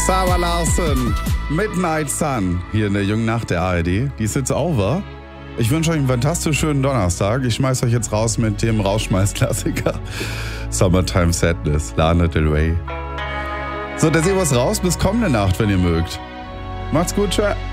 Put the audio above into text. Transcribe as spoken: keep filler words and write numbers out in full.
Sarah Larsen, Midnight Sun, hier in der jungen Nacht der A R D. Die ist jetzt over. Ich wünsche euch einen fantastisch schönen Donnerstag. Ich schmeiß euch jetzt raus mit dem Rausschmeiß-Klassiker Summertime Sadness, Lana Del Rey. So, der Servus raus, bis kommende Nacht, wenn ihr mögt. Macht's gut, ciao.